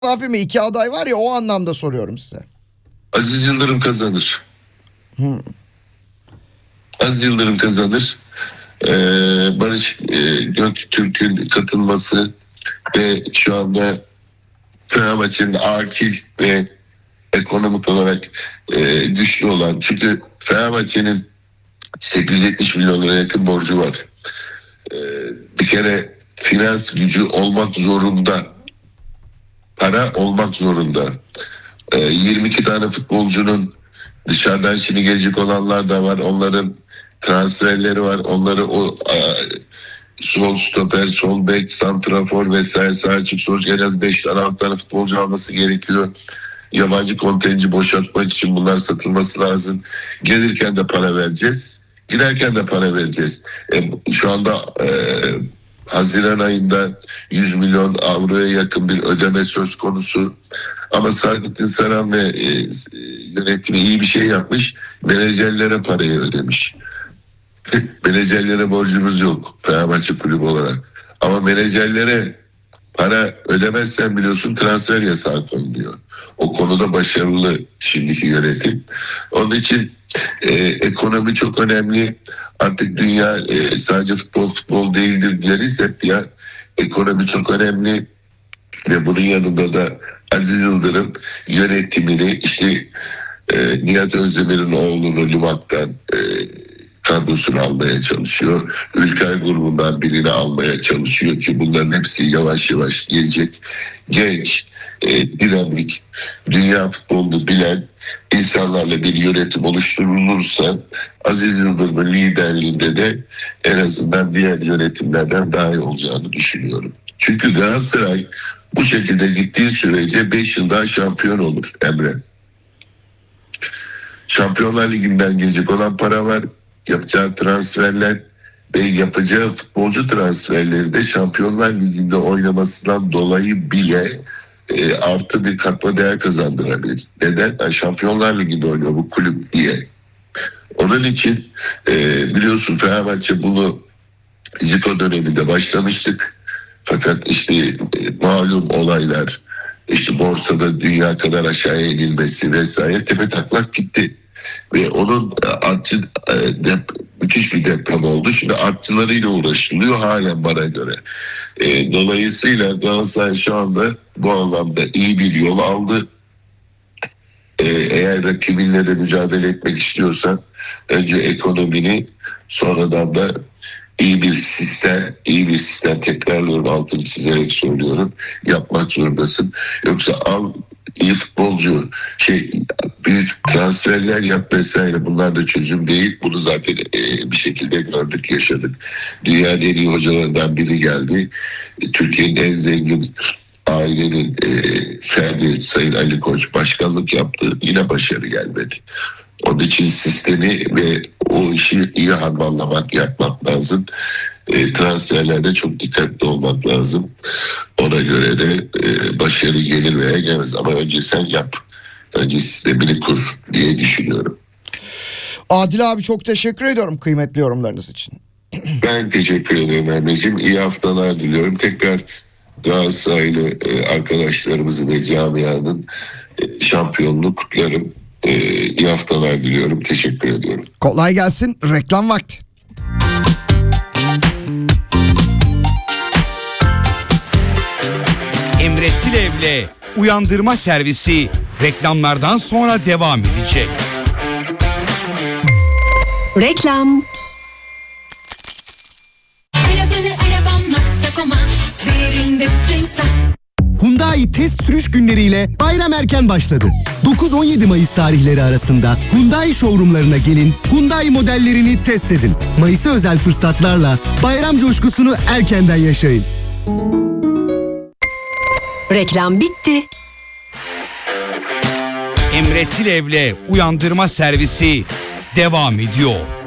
Vafi mi? İki aday var ya, o anlamda soruyorum size. Aziz Yıldırım kazanır. Aziz Yıldırım kazanır. Barış Göktürk'ün katılması ve şu anda Fenerbahçe'nin akil ve ekonomik olarak güçlü olan, çünkü Fenerbahçe'nin 870 milyon lira yakın borcu var. Bir kere finans gücü olmak zorunda. Para olmak zorunda. 22 tane futbolcunun dışarıdan şimdi gelecek olanlar da var. Onların transferleri var. Onları sol stoper, sol bek, santrafor vesaire, sağ açık, sol, en az 5 tane 6 tane futbolcu alması gerekiyor. Yabancı kontenjanı boşaltmak için bunlar satılması lazım. Gelirken de para vereceğiz. Giderken de para vereceğiz. Şu anda Haziran ayında 100 milyon avroya yakın bir ödeme söz konusu. Ama Saadettin Saran ve yönetimi iyi bir şey yapmış. Menajerlere parayı ödemiş. Menajerlere borcumuz yok Fenerbahçe kulübü olarak. Ama menajerlere para ödemezsen biliyorsun transfer yasağı konuluyor. O konuda başarılı şimdiki yönetim. Onun için ekonomi çok önemli. Artık dünya sadece futbol değildir deriz hep ya. Ekonomi çok önemli ve bunun yanında da Aziz Yıldırım yönetimini işte Nihat Özdemir'in oğlunu Limak'tan kadrosunu almaya çalışıyor. Ülker grubundan birini almaya çalışıyor ki bunların hepsi yavaş yavaş gelecek. Genç, dinamik, dünya futbolunu bilen insanlarla bir yönetim oluşturulursa Aziz Yıldırım'ın liderliğinde de en azından diğer yönetimlerden daha iyi olacağını düşünüyorum. Çünkü Galatasaray bu şekilde gittiği sürece 5 yıl daha şampiyon olur Emre. Şampiyonlar Ligi'nden gelecek olan para var. Yapacağı transferler ve yapacağı futbolcu transferleri de Şampiyonlar Ligi'nde oynamasından dolayı bile artı bir katma değer kazandırabilir. Neden? Şampiyonlar Ligi'nde oynuyor bu kulüp diye. Onun için biliyorsun Fenerbahçe bunu Zico döneminde başlamıştık. Fakat işte malum olaylar, işte borsada dünya kadar aşağıya inilmesi vesaire tepe taklak gitti. Ve onun müthiş bir deprem oldu. Şimdi artçılarıyla uğraşılıyor halen bana göre. Dolayısıyla Galatasaray şu anda bu anlamda iyi bir yol aldı. Eğer rakibinle de mücadele etmek istiyorsan önce ekonomini, sonradan da iyi bir sistem tekrarlıyorum, altını çizerek söylüyorum, yapmak zorundasın. Yoksa al iyi futbolcu, büyük transferler yap vesaire, bunlar da çözüm değil. Bunu zaten bir şekilde gördük, yaşadık. Dünyanın en iyi hocalarından biri geldi. Türkiye'nin en zengin ailenin ferdi Sayın Ali Koç başkanlık yaptı. Yine başarı gelmedi. Onun için sistemi ve o işi iyi harmanlamak, yapmak lazım. Transferlerde çok dikkatli olmak lazım. Ona göre de başarı gelir veya gelmez. Ama önce sen yap. Önce sistemini kur diye düşünüyorum. Adil abi, çok teşekkür ediyorum kıymetli yorumlarınız için. Ben teşekkür ederim Emre'ciğim. İyi haftalar diliyorum. Tekrar Galatasaraylı arkadaşlarımızın ve camianın şampiyonluğunu kutlarım. İyi haftalar diliyorum. Teşekkür ediyorum. Kolay gelsin. Reklam vakti. Emre Tilev'le Uyandırma Servisi reklamlardan sonra devam edecek. Reklam. Hyundai test sürüş günleriyle bayram erken başladı. 9-17 Mayıs tarihleri arasında Hyundai showroomlarına gelin, Hyundai modellerini test edin. Mayıs'a özel fırsatlarla bayram coşkusunu erkenden yaşayın. Reklam bitti. Emre Tilev'le Uyandırma Servisi devam ediyor.